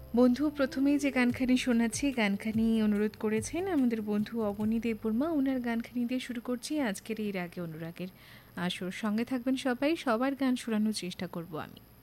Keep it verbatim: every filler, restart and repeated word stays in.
বন্ধু প্রথমেই যে গানখানি শোনাচ্ছি, গানখানি অনুরোধ করেছেন আমাদের বন্ধু অবনী দেববর্মা। ওনার গানখানি দিয়ে শুরু করছি আজকের এই রাগে অনুরাগের আসর। সঙ্গে থাকবেন সবাই, সবার গান শোনানোর চেষ্টা করব আমি।